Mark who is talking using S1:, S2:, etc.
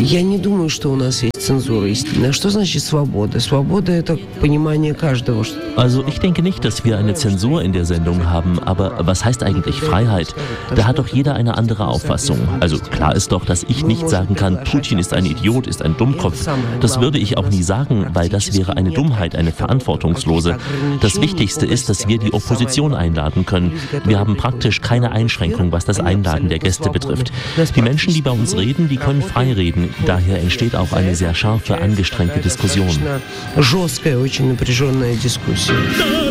S1: Я не думаю, что у нас есть цензура. Что значит свобода? Свобода – это понимание каждого.
S2: Also ich denke nicht, dass wir eine Zensur in der Sendung haben, aber was heißt eigentlich Freiheit? Da hat doch jeder eine andere Auffassung. Also klar ist doch, dass ich nicht sagen kann, Putin ist ein Idiot, ist ein Dummkopf. Das würde ich auch nie sagen, weil das wäre eine Dummheit, eine verantwortungslose. Das Wichtigste ist, dass wir die Opposition einladen können. Wir haben praktisch keine Einschränkung, was das Einladen der Gäste betrifft. Die Menschen, die bei uns reden, die können frei reden. Daher entsteht auch eine sehr scharfe, angestrengte Diskussion.